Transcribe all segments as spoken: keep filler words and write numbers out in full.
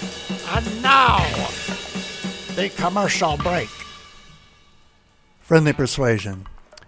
And now, the commercial break. Friendly Persuasion.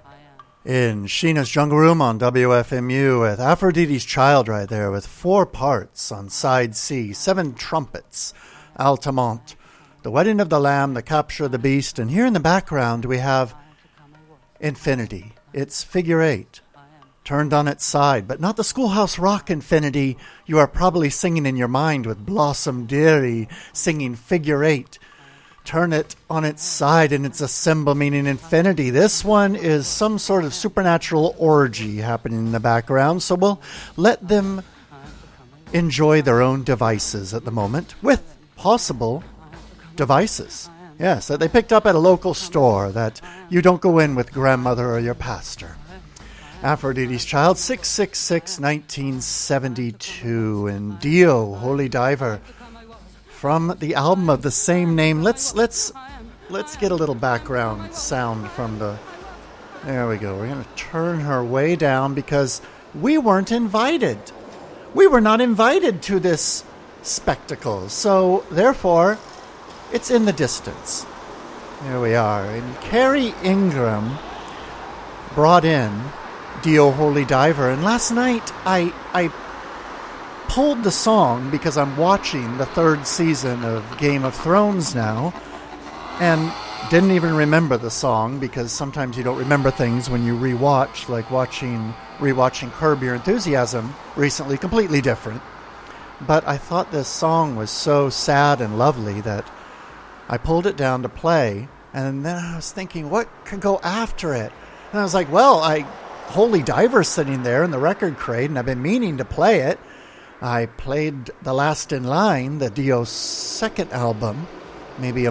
In Sheena's Jungle Room on W F M U with Aphrodite's Child right there with four parts on side C, seven trumpets, Altamont, the Wedding of the Lamb, the Capture of the Beast, and here in the background we have Infinity. It's figure eight, turned on its side, but not the Schoolhouse Rock Infinity you are probably singing in your mind with Blossom Dearie singing figure eight. Turn it on its side and it's a symbol meaning infinity. This one is some sort of supernatural orgy happening in the background, so we'll let them enjoy their own devices at the moment with possible devices. Yes, that they picked up at a local store that you don't go in with grandmother or your pastor. Aphrodite's Child, six six six, nineteen seventy-two, and Dio, Holy Diver, from the album of the same name. Let's let's let's get a little background sound from the. There we go. We're going to turn her way down because we weren't invited. We were not invited to this spectacle. So therefore, it's in the distance. There we are. And Carrie Ingram brought in Dio, Holy Diver, and last night I I. pulled the song because I'm watching the third season of Game of Thrones now and didn't even remember the song because sometimes you don't remember things when you rewatch, like watching rewatching Curb Your Enthusiasm recently, completely different. But I thought this song was so sad and lovely that I pulled it down to play, and then I was thinking, what could go after it? And I was like, well, I Holy Diver's sitting there in the record crate, and I've been meaning to play it. I played The Last in Line, the Dio's second album, maybe a